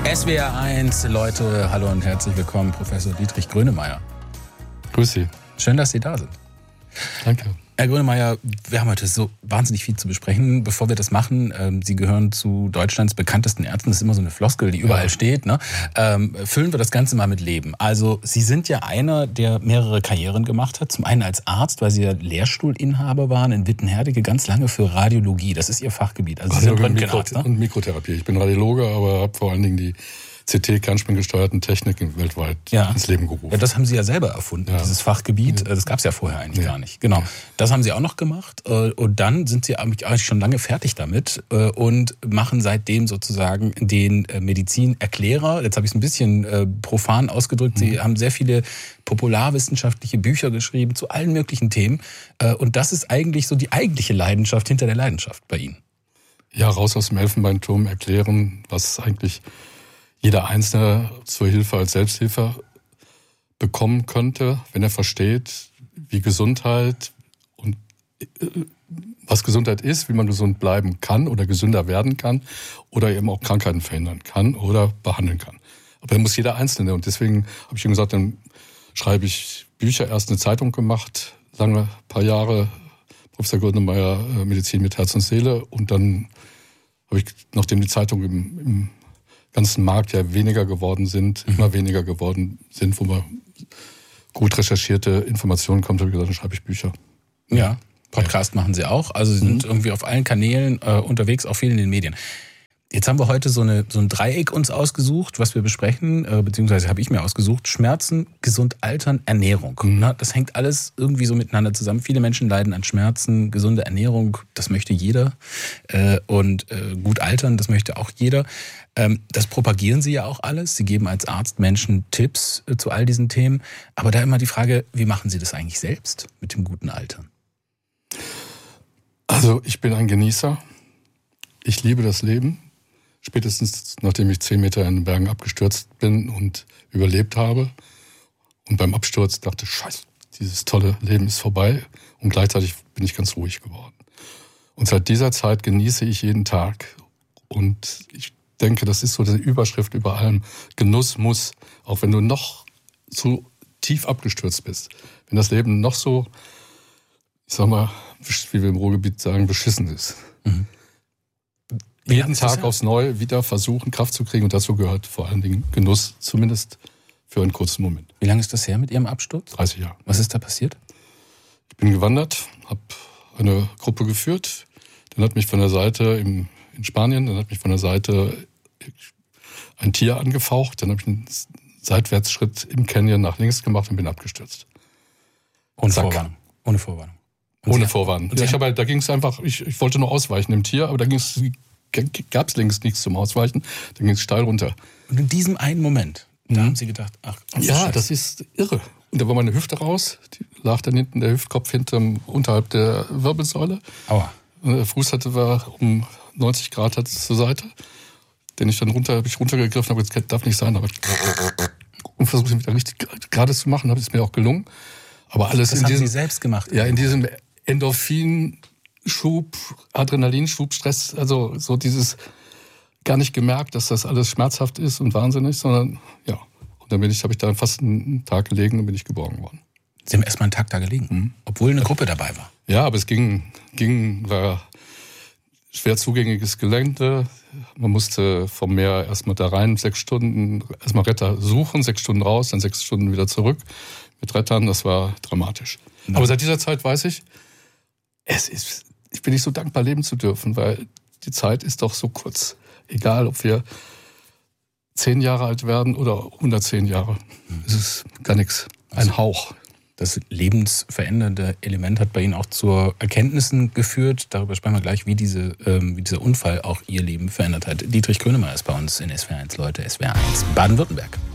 SWR1, Leute, hallo und herzlich willkommen, Professor Dietrich Grönemeyer. Grüß Sie. Schön, dass Sie da sind. Danke. Herr Grönemeyer, wir haben heute so wahnsinnig viel zu besprechen. Bevor wir das machen, Sie gehören zu Deutschlands bekanntesten Ärzten. Das ist immer so eine Floskel, die überall steht. Ne? Füllen wir das Ganze mal mit Leben. Also Sie sind ja einer, der mehrere Karrieren gemacht hat. Zum einen als Arzt, weil Sie ja Lehrstuhlinhaber waren in Wittenherdecke, ganz lange für Radiologie. Das ist Ihr Fachgebiet. Also Sie sind Röntgenarzt, ne? Und Mikrotherapie. Ich bin Radiologe, aber habe vor allen Dingen die CT-kernspingesteuerten Techniken weltweit ins Leben gerufen. Ja, das haben Sie ja selber erfunden, dieses Fachgebiet. Das gab es ja vorher eigentlich gar nicht. Genau. Das haben Sie auch noch gemacht. Und dann sind Sie eigentlich schon lange fertig damit und machen seitdem sozusagen den Medizinerklärer. Jetzt habe ich es ein bisschen profan ausgedrückt. Sie haben sehr viele popularwissenschaftliche Bücher geschrieben zu allen möglichen Themen. Und das ist eigentlich so die eigentliche Leidenschaft hinter der Leidenschaft bei Ihnen. Ja, raus aus dem Elfenbeinturm erklären, was eigentlich jeder Einzelne zur Hilfe als Selbsthilfe bekommen könnte, wenn er versteht, wie Gesundheit und was Gesundheit ist, wie man gesund bleiben kann oder gesünder werden kann oder eben auch Krankheiten verhindern kann oder behandeln kann. Aber da muss jeder Einzelne. Und deswegen habe ich ihm gesagt, dann schreibe ich Bücher, erst eine Zeitung gemacht, lange, paar Jahre, Professor Grönemeyer, Medizin mit Herz und Seele. Und dann habe ich, nachdem die Zeitung im ganzen Markt ja weniger geworden sind, immer weniger geworden sind, wo man gut recherchierte Informationen kommt, habe ich gesagt, dann schreibe ich Bücher. Ja, Podcast machen Sie auch. Also Sie sind irgendwie auf allen Kanälen unterwegs, auch viel in den Medien. Jetzt haben wir heute so ein Dreieck uns ausgesucht, was wir besprechen, beziehungsweise habe ich mir ausgesucht. Schmerzen, gesund altern, Ernährung. Das hängt alles irgendwie so miteinander zusammen. Viele Menschen leiden an Schmerzen, gesunde Ernährung, das möchte jeder. Und gut altern, das möchte auch jeder. Das propagieren Sie ja auch alles. Sie geben als Arzt Menschen Tipps zu all diesen Themen. Aber da immer die Frage, wie machen Sie das eigentlich selbst mit dem guten Altern? Also ich bin ein Genießer. Ich liebe das Leben. Spätestens nachdem ich 10 Meter in den Bergen abgestürzt bin und überlebt habe. Und beim Absturz dachte, scheiße, dieses tolle Leben ist vorbei. Und gleichzeitig bin ich ganz ruhig geworden. Und seit dieser Zeit genieße ich jeden Tag. Und ich denke, das ist so die Überschrift über allem. Genuss muss, auch wenn du noch so tief abgestürzt bist, wenn das Leben noch so, ich sag mal, wie wir im Ruhrgebiet sagen, beschissen ist. Jeden Tag aufs Neue wieder versuchen, Kraft zu kriegen. Und dazu gehört vor allen Dingen Genuss, zumindest für einen kurzen Moment. Wie lange ist das her mit Ihrem Absturz? 30 Jahre. Was ist da passiert? Ich bin gewandert, habe eine Gruppe geführt. Dann hat mich von der Seite in Spanien, dann hat mich von der Seite ein Tier angefaucht. Dann habe ich einen Seitwärtsschritt im Canyon nach links gemacht und bin abgestürzt. Ohne Vorwarnung. Ohne Vorwarnung. Ohne Vorwarnung. Da ging es einfach, ich wollte nur ausweichen im Tier, aber da gab es links nichts zum Ausweichen. Dann ging es steil runter. Und in diesem einen Moment, da haben Sie gedacht, ach ja, das ist irre. Und da war meine Hüfte raus, die lag dann hinten, der Hüftkopf unterhalb der Wirbelsäule. Aua. Der Fuß war um 90 Grad zur Seite. Den ich dann habe ich runtergegriffen, habe gesagt, das darf nicht sein. Aber und versucht ihn wieder richtig gerade zu machen, habe es mir auch gelungen. Aber alles das in haben diesem, Sie selbst gemacht? Ja, in diesem Endorphinschub, Adrenalinschub, Stress, also so dieses gar nicht gemerkt, dass das alles schmerzhaft ist und wahnsinnig, sondern ja. Und dann habe ich da fast einen Tag gelegen und bin ich geborgen worden. Sie haben erst mal einen Tag da gelegen, obwohl eine Gruppe dabei war. Ja, aber es war schwer zugängliches Gelände. Man musste vom Meer erstmal da rein, 6 Stunden, erstmal Retter suchen, 6 Stunden raus, dann 6 Stunden wieder zurück mit Rettern. Das war dramatisch. Ja. Aber seit dieser Zeit weiß ich, ich bin nicht so dankbar, leben zu dürfen, weil die Zeit ist doch so kurz. Egal, ob wir 10 Jahre alt werden oder 110 Jahre. Es ist gar nichts. Ein Hauch. Das lebensverändernde Element hat bei Ihnen auch zu Erkenntnissen geführt. Darüber sprechen wir gleich, wie dieser Unfall auch Ihr Leben verändert hat. Dietrich Grönemeyer ist bei uns in SWR1, Leute, SWR1 Baden-Württemberg.